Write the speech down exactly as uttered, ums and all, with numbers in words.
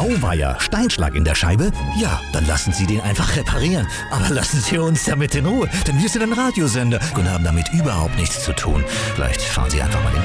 Auweia, Steinschlag in der Scheibe? Ja, dann lassen Sie den einfach reparieren. Aber lassen Sie uns damit in Ruhe, denn wir sind ein Radiosender und haben damit überhaupt nichts zu tun. Vielleicht fahren Sie einfach mal